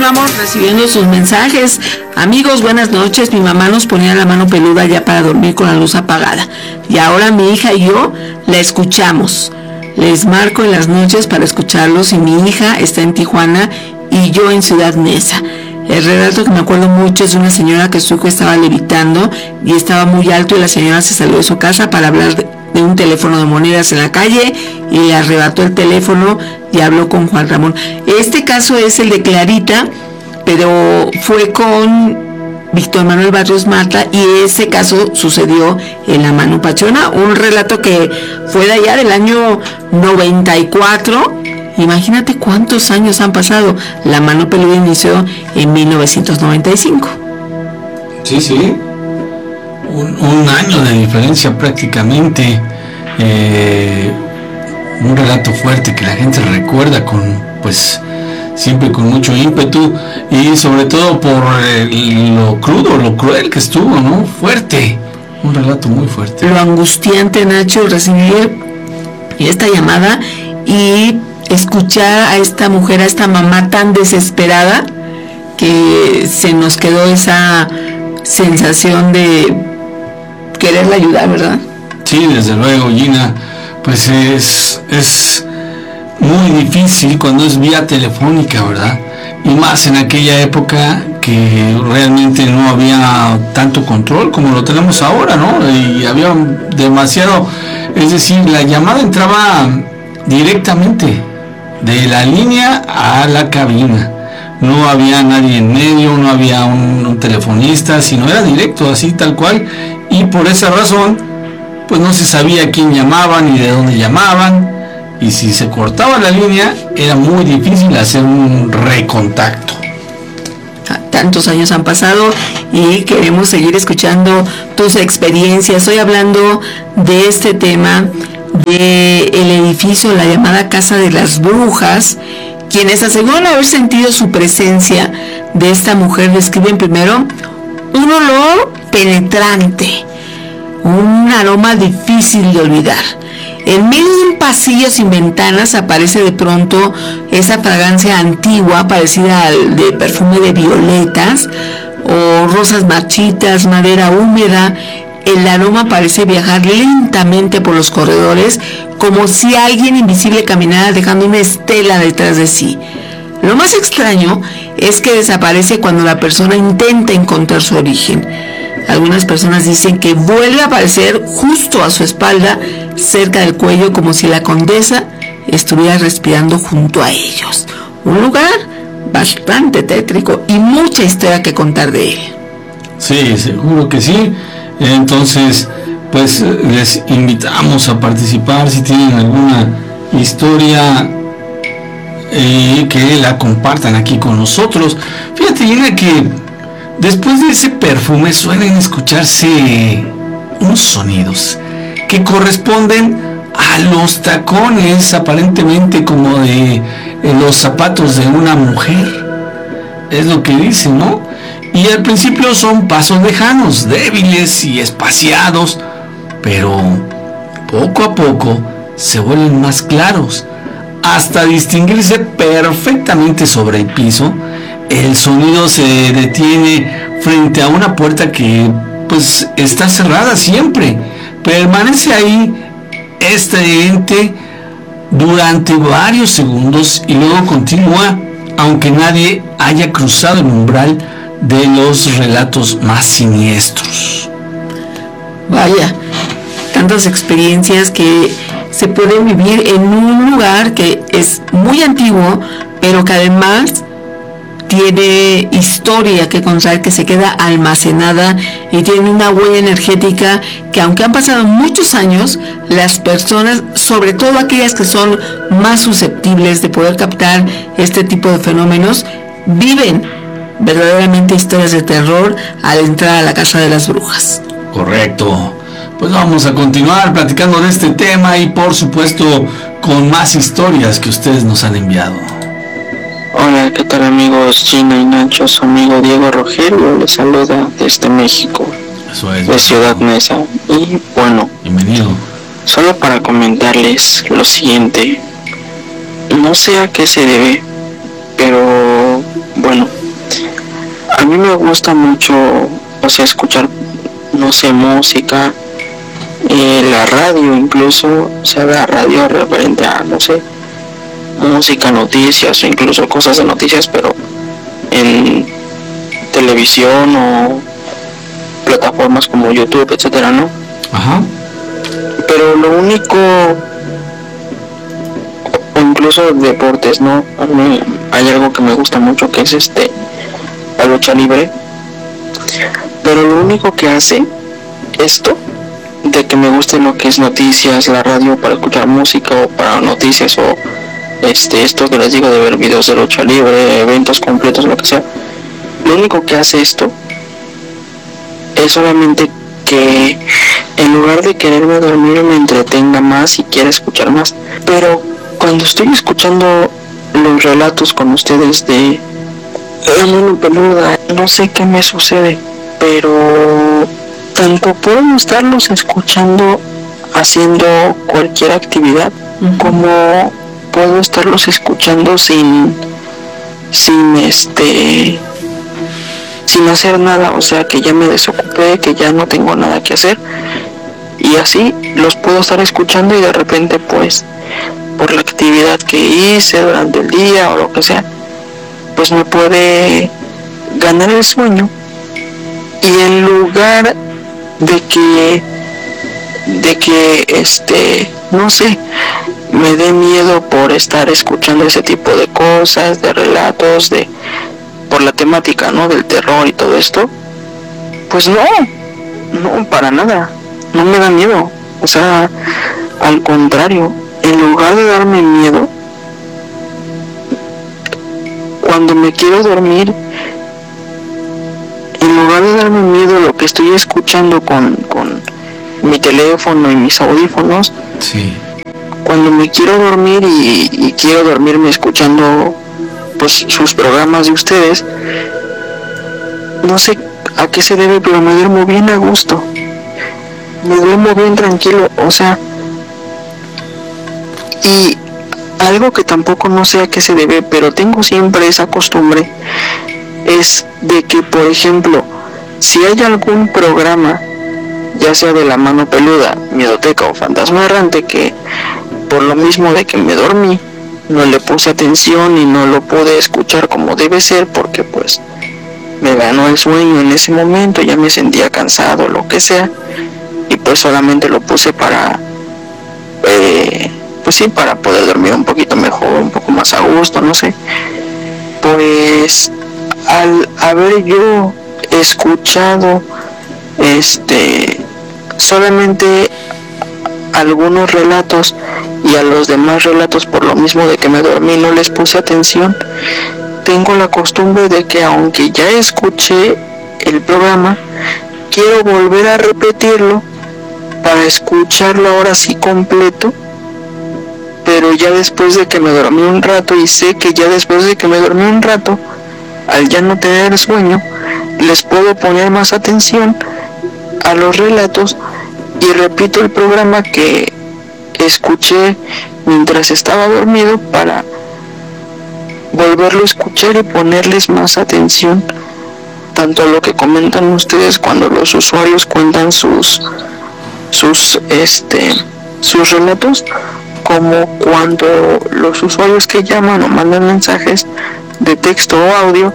Continuamos recibiendo sus mensajes. Amigos, buenas noches. Mi mamá nos ponía la mano peluda ya para dormir con la luz apagada. Y ahora mi hija y yo la escuchamos. Les marco en las noches para escucharlos y mi hija está en Tijuana y yo en Ciudad Neza. El relato que me acuerdo mucho es de una señora que su hijo estaba levitando y estaba muy alto y la señora se salió de su casa para hablar de un teléfono de monedas en la calle y le arrebató el teléfono y habló con Juan Ramón. Este caso es el de Clarita, pero fue con Víctor Manuel Barrios Mata y ese caso sucedió en La Mano Pachona, un relato que fue de allá del año 94. Imagínate cuántos años han pasado. La Mano Peluda inició en 1995. Sí. Un año de diferencia prácticamente. Un relato fuerte que la gente recuerda siempre con mucho ímpetu y sobre todo por lo crudo, lo cruel que estuvo, ¿no? Fuerte, un relato muy fuerte. Lo angustiante, Nacho, recibir esta llamada y escuchar a esta mujer, a esta mamá tan desesperada que se nos quedó esa sensación de quererla ayudar, ¿verdad? Sí, desde luego, Gina, pues es muy difícil cuando es vía telefónica, ¿verdad? Y más en aquella época que realmente no había tanto control como lo tenemos ahora, ¿no? Y había demasiado, es decir, la llamada entraba directamente de la línea a la cabina. No había nadie en medio, no había un telefonista, sino era directo, así tal cual. Y por esa razón, pues no se sabía quién llamaba ni de dónde llamaban. Y si se cortaba la línea, era muy difícil hacer un recontacto. Tantos años han pasado y queremos seguir escuchando tus experiencias. Estoy hablando de este tema del edificio, la llamada Casa de las Brujas. Quienes aseguran haber sentido su presencia de esta mujer describen primero un olor penetrante, un aroma difícil de olvidar. En medio de un pasillo sin ventanas aparece de pronto esa fragancia antigua parecida al de perfume de violetas o rosas marchitas, madera húmeda. El aroma parece viajar lentamente por los corredores, como si alguien invisible caminara dejando una estela detrás de sí. Lo más extraño es que desaparece cuando la persona intenta encontrar su origen. Algunas personas dicen que vuelve a aparecer justo a su espalda, cerca del cuello, como si la condesa estuviera respirando junto a ellos. Un lugar bastante tétrico y mucha historia que contar de él. Sí, seguro que sí. Entonces, pues les invitamos a participar si tienen alguna historia que la compartan aquí con nosotros. Fíjate, Gina, que después de ese perfume suelen escucharse unos sonidos que corresponden a los tacones, aparentemente como de los zapatos de una mujer. Es lo que dicen, ¿no? Y al principio son pasos lejanos, débiles y espaciados, pero poco a poco se vuelven más claros, hasta distinguirse perfectamente sobre el piso. El sonido se detiene frente a una puerta que pues está cerrada siempre. Permanece ahí este ente durante varios segundos y luego continúa, aunque nadie haya cruzado el umbral de los relatos más siniestros. Vaya, tantas experiencias que se pueden vivir en un lugar que es muy antiguo, pero que además tiene historia que contar, que se queda almacenada y tiene una huella energética que, aunque han pasado muchos años, las personas, sobre todo aquellas que son más susceptibles de poder captar este tipo de fenómenos, viven verdaderamente historias de terror al entrar a la Casa de las Brujas. Correcto. Pues vamos a continuar platicando de este tema y por supuesto con más historias que ustedes nos han enviado. Hola, ¿qué tal amigos? Gina y Nacho, su amigo Diego Rogelio les saluda desde México, Eso es, de Ciudad Neza. Y bueno, bienvenido. Solo para comentarles lo siguiente, no sé a qué se debe, pero bueno, a mí me gusta mucho, o sea, escuchar, no sé, música, la radio incluso, o sea, la radio referente a, no sé, música, noticias o incluso cosas de noticias, pero en televisión o plataformas como YouTube, etcétera, ¿no? Ajá. Pero lo único, o incluso deportes, ¿no? A mí hay algo que me gusta mucho que es la lucha libre, pero lo único que hace esto de que me guste lo que es noticias, la radio para escuchar música o para noticias o esto que les digo de ver videos de lucha libre, eventos completos, lo que sea, lo único que hace esto es solamente que en lugar de quererme dormir me entretenga más y quiera escuchar más. Pero cuando estoy escuchando los relatos con ustedes de la mano peluda, no sé qué me sucede, pero tanto puedo estarlos escuchando haciendo cualquier actividad, como puedo estarlos escuchando sin hacer nada, o sea, que ya me desocupé, que ya no tengo nada que hacer, y así los puedo estar escuchando y de repente, pues, por la actividad que hice durante el día o lo que sea, pues me puede ganar el sueño, y en lugar de que no sé, me dé miedo por estar escuchando ese tipo de cosas, de relatos, por la temática, ¿no? Del terror y todo esto, pues no, para nada, no me da miedo, o sea, al contrario, en lugar de darme miedo, cuando me quiero dormir, en lugar de darme miedo lo que estoy escuchando con mi teléfono y mis audífonos, sí, cuando me quiero dormir y quiero dormirme escuchando pues sus programas de ustedes, no sé a qué se debe, pero me duermo bien a gusto, me duermo bien tranquilo, o sea, y algo que tampoco no sé a qué se debe, pero tengo siempre esa costumbre, es de que, por ejemplo, si hay algún programa, ya sea de La Mano Peluda, Miedoteca o Fantasma Errante, que por lo mismo de que me dormí, no le puse atención y no lo pude escuchar como debe ser, porque pues me ganó el sueño en ese momento, ya me sentía cansado, lo que sea, y pues solamente lo puse para pues sí, para poder dormir un poquito mejor, un poco más a gusto, no sé. Pues al haber yo escuchado solamente algunos relatos, y a los demás relatos, por lo mismo de que me dormí, no les puse atención, tengo la costumbre de que aunque ya escuché el programa, quiero volver a repetirlo para escucharlo ahora sí completo, pero ya después de que me dormí un rato, y sé que ya después de que me dormí un rato, al ya no tener sueño, les puedo poner más atención a los relatos y repito el programa que escuché mientras estaba dormido para volverlo a escuchar y ponerles más atención tanto a lo que comentan ustedes cuando los usuarios cuentan sus relatos, como cuando los usuarios que llaman o mandan mensajes de texto o audio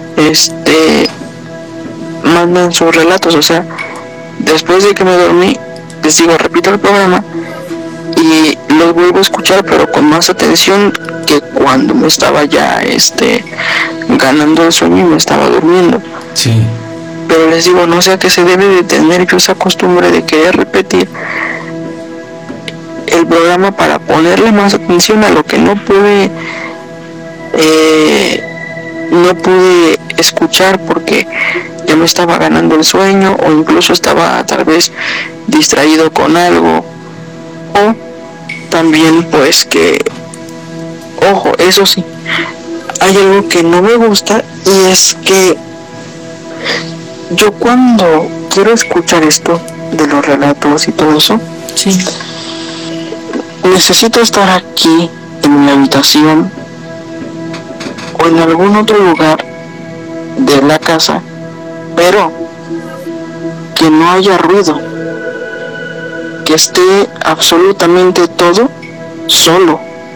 mandan sus relatos. O sea, después de que me dormí, les digo, repito el programa y los vuelvo a escuchar, pero con más atención que cuando me estaba ya ganando el sueño y me estaba durmiendo. Sí. Pero les digo, no sé a qué se debe de tener yo esa costumbre de querer repetir el programa para ponerle más atención a lo que no pude escuchar porque ya me estaba ganando el sueño, o incluso estaba tal vez distraído con algo, o también pues que, ojo, eso sí, hay algo que no me gusta, y es que yo cuando quiero escuchar esto de los relatos y todo eso, sí, necesito estar aquí en mi habitación o en algún otro lugar de la casa, pero que no haya ruido, que esté absolutamente todo solo,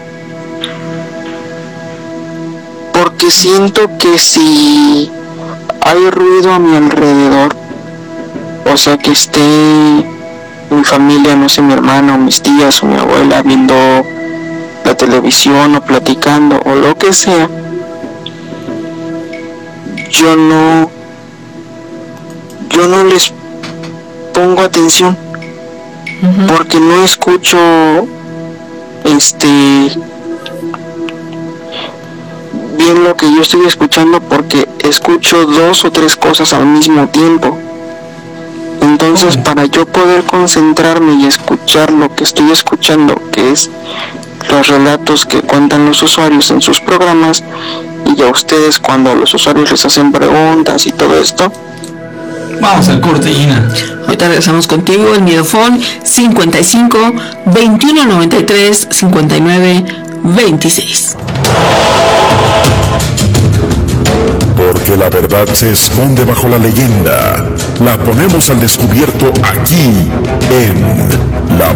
porque siento que si hay ruido a mi alrededor, o sea, que esté mi familia, no sé, mi hermano, mis tías o mi abuela viendo la televisión o platicando o lo que sea, yo no les pongo atención, porque no escucho bien lo que yo estoy escuchando, porque escucho 2 o 3 cosas al mismo tiempo. Entonces, para yo poder concentrarme y escuchar lo que estoy escuchando, que es los relatos que cuentan los usuarios en sus programas, y a ustedes cuando los usuarios les hacen preguntas y todo esto. Vamos al corte, Gina. Ahorita regresamos contigo, el Midofón 55 21 93 59 26. Porque la verdad se esconde bajo la leyenda. La ponemos al descubierto aquí, en La